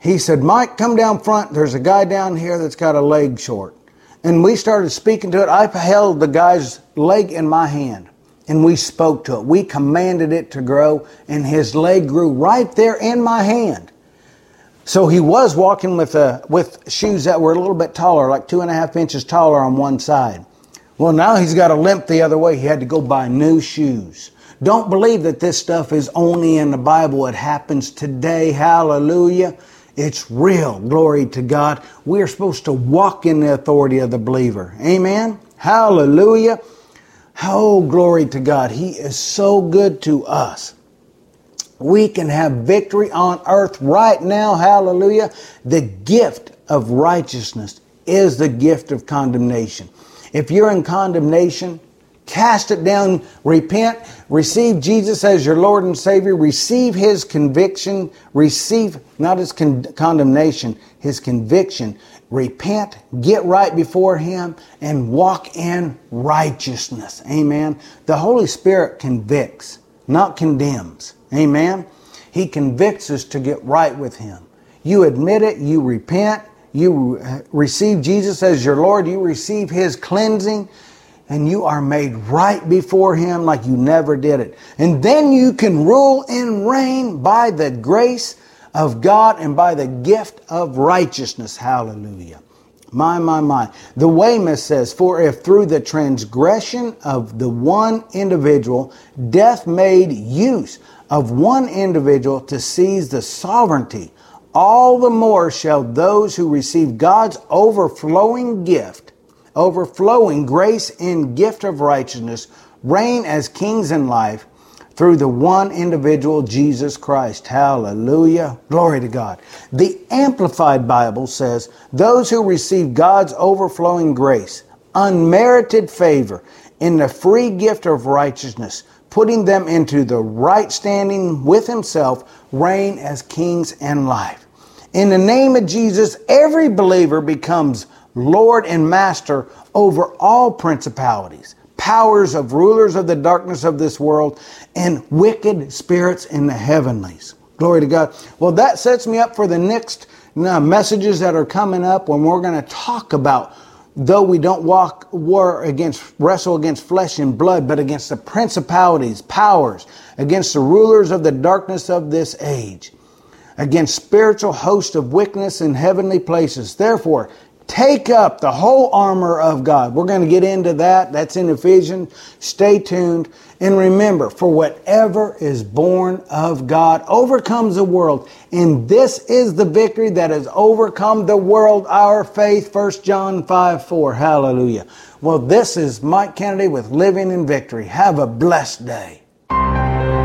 he said, Mike, come down front. There's a guy down here that's got a leg short. And we started speaking to it. I held the guy's leg in my hand. And we spoke to it. We commanded it to grow. And his leg grew right there in my hand. So he was walking with shoes that were a little bit taller, like 2.5 inches taller on one side. Well, now he's got a limp the other way. He had to go buy new shoes. Don't believe that this stuff is only in the Bible. It happens today. Hallelujah. It's real. Glory to God. We are supposed to walk in the authority of the believer. Amen. Hallelujah. Oh, glory to God. He is so good to us. We can have victory on earth right now. Hallelujah. The gift of righteousness is the gift of condemnation. If you're in condemnation, cast it down, repent, receive Jesus as your Lord and Savior, receive His conviction, receive not His condemnation, His conviction. Repent, get right before Him, and walk in righteousness. Amen. The Holy Spirit convicts, not condemns. Amen. He convicts us to get right with Him. You admit it, you repent, you receive Jesus as your Lord, you receive His cleansing, and you are made right before Him like you never did it. And then you can rule and reign by the grace of God and by the gift of righteousness. Hallelujah. My. The Weymouth says, for if through the transgression of the one individual, death made use of one individual to seize the sovereignty, all the more shall those who receive God's overflowing grace and gift of righteousness, reign as kings in life through the one individual, Jesus Christ. Hallelujah. Glory to God. The Amplified Bible says, those who receive God's overflowing grace, unmerited favor, in the free gift of righteousness, putting them into the right standing with Himself, reign as kings in life. In the name of Jesus, every believer becomes Lord and Master over all principalities, powers of rulers of the darkness of this world, and wicked spirits in the heavenlies. Glory to God. Well, that sets me up for the next messages that are coming up, when we're going to talk about, though we don't wrestle against flesh and blood, but against the principalities, powers, against the rulers of the darkness of this age, against spiritual hosts of wickedness in heavenly places. Therefore, take up the whole armor of God. We're going to get into that. That's in Ephesians. Stay tuned. And remember, for whatever is born of God overcomes the world. And this is the victory that has overcome the world, our faith. 1 John 5:4. Hallelujah. Well, this is Mike Kennedy with Living in Victory. Have a blessed day.